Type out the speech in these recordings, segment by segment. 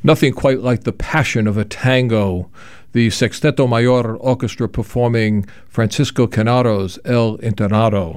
Nothing quite like the passion of a tango. The Sexteto Mayor Orchestra performing Francisco Canaro's El Internado.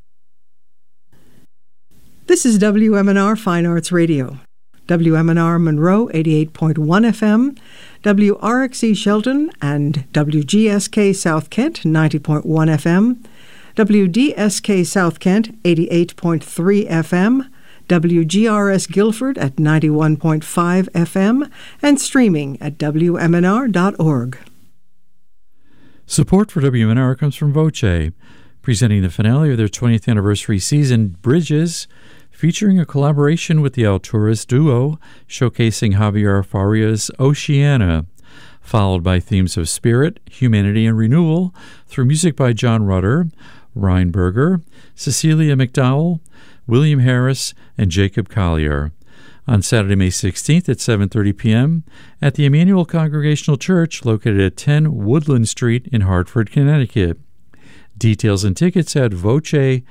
This is WMNR Fine Arts Radio. WMNR Monroe 88.1 FM, WRXE Shelton and WGSK South Kent 90.1 FM, WDSK South Kent 88.3 FM, WGRS Guilford at 91.5 FM, and streaming at WMNR.org. Support for WMNR comes from Voce, presenting the finale of their 20th anniversary season, Bridges, featuring a collaboration with the Alturas duo, showcasing Javier Faria's Oceana, followed by themes of spirit, humanity, and renewal through music by John Rutter, Ryan Berger, Cecilia McDowell, William Harris, and Jacob Collier. On Saturday, May 16th at 7:30 p.m. at the Emmanuel Congregational Church located at 10 Woodland Street in Hartford, Connecticut. Details and tickets at voceinc.org.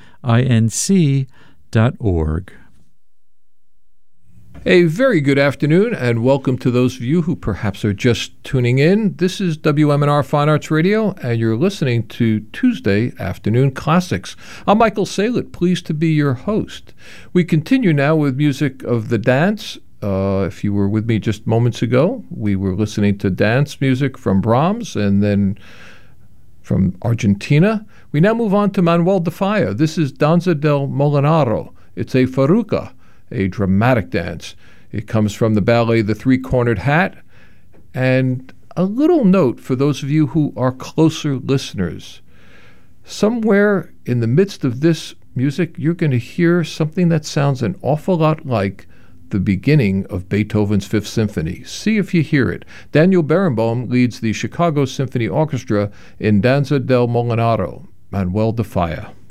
A very good afternoon, and welcome to those of you who perhaps are just tuning in. This is WMNR Fine Arts Radio, and you're listening to Tuesday Afternoon Classics. I'm Michael Salet, pleased to be your host. We continue now with music of the dance. If you were with me just moments ago, we were listening to dance music from Brahms and then from Argentina. We now move on to Manuel de Falla. This is Danza del Molinaro. It's a farruca, a dramatic dance. It comes from the ballet The Three-Cornered Hat. And a little note for those of you who are closer listeners. Somewhere in the midst of this music, you're going to hear something that sounds an awful lot like the beginning of Beethoven's Fifth Symphony. See if you hear it. Daniel Barenboim leads the Chicago Symphony Orchestra in Danza del Molinaro. Manuel de Falla.